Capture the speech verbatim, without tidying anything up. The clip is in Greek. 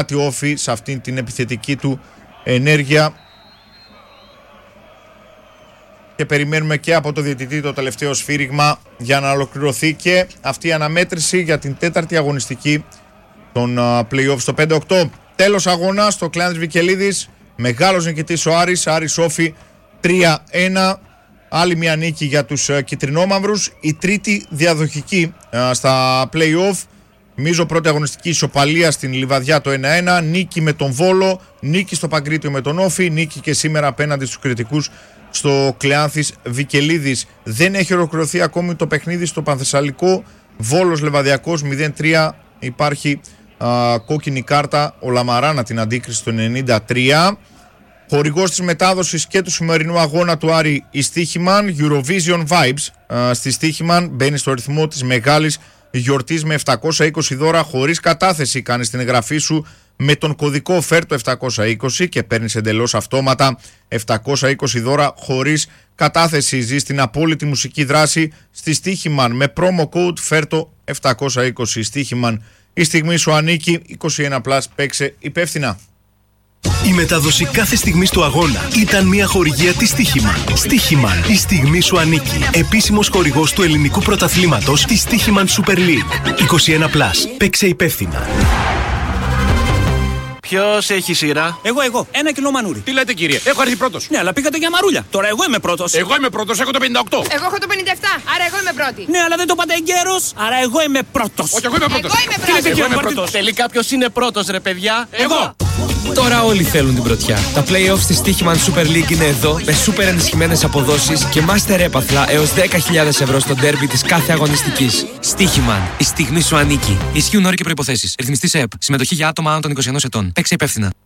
τη όφη σε αυτήν την επιθετική του ενέργεια. Και περιμένουμε και από το διαιτητή το τελευταίο σφύριγμα για να ολοκληρωθεί και αυτή η αναμέτρηση για την τέταρτη αγωνιστική των play-off στο πέντε οκτώ. Τέλος αγώνα στο Κλεάνθης Βικελίδης. Μεγάλος νικητής ο Άρης, Άρης Όφη τρία ένα. Άλλη μια νίκη για τους κιτρινόμαυρους. Η τρίτη διαδοχική στα play-off. Νομίζω πρώτη αγωνιστική ισοπαλία στην Λιβαδιά το ένα ένα. Νίκη με τον Βόλο, νίκη στο Παγκρίτιο με τον Όφη, νίκη και σήμερα απέναντι στους κριτικούς στο Κλεάνθης Βικελίδης. Δεν έχει ολοκληρωθεί ακόμη το παιχνίδι στο Πανθεσσαλικό. Βόλος Λεβαδιακός μηδέν τρία. Υπάρχει α, κόκκινη κάρτα, ο Λαμαράνα την αντίκριση στο ενενήντα τρία. Χορηγός της μετάδοσης και του σημερινού αγώνα του Άρη η Στίχημαν, Eurovision Vibes. Α, στη Στίχημαν μπαίνει στο ρυθμό της μεγάλης γιορτής με επτακόσια είκοσι δώρα χωρίς κατάθεση. Κάνεις την εγγραφή σου με τον κωδικό ΦΕΡΤΟ επτακόσια είκοσι και παίρνεις εντελώς αυτόματα επτακόσια είκοσι δώρα χωρίς κατάθεση. Ζεις την απόλυτη μουσική δράση στη Στίχημαν με promo code ΦΕΡΤΟ επτακόσια είκοσι. Στίχημαν, η στιγμή σου ανήκει. είκοσι ένα πλας, παίξε υπεύθυνα. Η μετάδοση κάθε στιγμής του αγώνα ήταν μια χορηγία της Στίχημαν. Στίχημαν, η στιγμή σου ανήκει. Επίσημος χορηγός του ελληνικού πρωταθλήματος της Στίχημαν Super League. είκοσι ένα πλας, παίξε υπεύθυνα. Ποιος έχει σειρά? Εγώ, εγώ. Ένα κιλό μανούρι. Τι λέτε, κύριε? Έχω έρθει πρώτος. Ναι, αλλά πήγατε για μαρούλια. Τώρα εγώ είμαι πρώτος. Εγώ είμαι πρώτος, έχω το πενήντα οκτώ. Εγώ έχω το πενήντα επτά, άρα εγώ είμαι πρώτη. Ναι, αλλά δεν το πάτε εγκαίρος, άρα εγώ είμαι πρώτος. Όχι, εγώ είμαι πρώτος. Εγώ είμαι Τι λέτε, πρώτη. κύριε είμαι Μαρτίνο? πρώτος. Τελικά ποιος είναι πρώτος, ρε παιδιά? Εγώ. Τώρα όλοι θέλουν την πρωτιά. Τα play-offs στη Στίχημαν Super League είναι εδώ με super ενισχυμένες αποδόσεις και master έπαθλα έως δέκα χιλιάδες ευρώ στο ντέρμπι της κάθε αγωνιστικής. Στίχημαν, η στιγμή σου ανήκει. Ισχύουν όροι και προϋποθέσεις. Ρυθμιστής ΕΕΠ. Συμμετοχή για άτομα άνω των είκοσι ενός ετών. Παίξε υπεύθυνα.